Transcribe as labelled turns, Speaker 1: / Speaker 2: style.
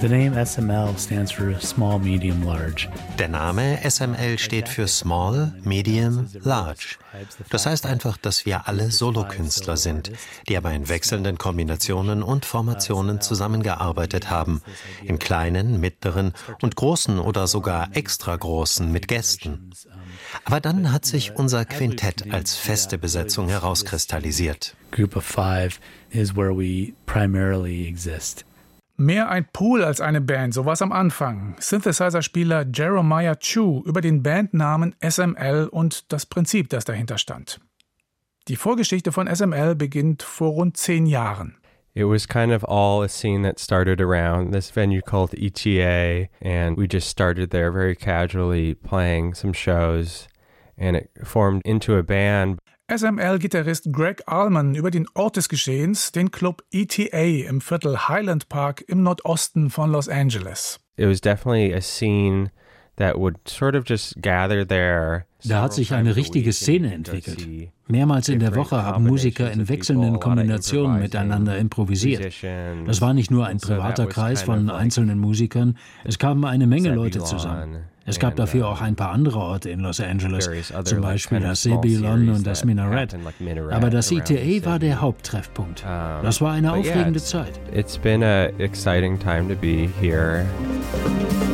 Speaker 1: The name SML stands for Small, Medium, Large.
Speaker 2: Der Name SML steht für Small, Medium, Large. Das heißt einfach, dass wir alle Solokünstler sind, die aber in wechselnden Kombinationen und Formationen zusammengearbeitet haben. In kleinen, mittleren und großen oder sogar extra großen mit Gästen. Aber dann hat sich unser Quintett als feste Besetzung herauskristallisiert.
Speaker 1: Group of five is where we primarily exist.
Speaker 3: Mehr ein Pool als eine Band, so war's am Anfang. Synthesizer-Spieler Jeremiah Chu über den Bandnamen SML und das Prinzip, das dahinter stand. Die Vorgeschichte von SML beginnt vor rund 10 Jahren.
Speaker 4: It was kind of all a scene that started around this venue called ETA, and we just started there very casually playing some shows, and it formed into a band.
Speaker 3: SML-Gitarrist Greg Allman über den Ort des Geschehens, den Club ETA im Viertel Highland Park im Nordosten von Los Angeles.
Speaker 4: It was definitely a scene that would sort of just gather there.
Speaker 5: Da hat sich eine richtige Szene entwickelt. Mehrmals in der Woche haben Musiker in wechselnden Kombinationen miteinander improvisiert. Das war nicht nur ein privater Kreis von einzelnen Musikern, es kamen eine Menge Leute zusammen. Es gab dafür auch ein paar andere Orte in Los Angeles, zum Beispiel das Zebulon und das Minarett. Aber das ETA war der Haupttreffpunkt. Das war eine aufregende Zeit.
Speaker 4: It's been an exciting time to be here.